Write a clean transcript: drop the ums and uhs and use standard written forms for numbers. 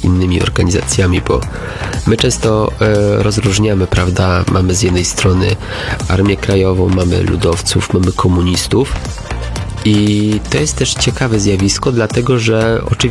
innymi organizacjami, bo my często rozróżniamy, prawda, mamy z jednej strony Armię Krajową, mamy ludowców, mamy komunistów i to jest też ciekawe zjawisko, dlatego że oczywiście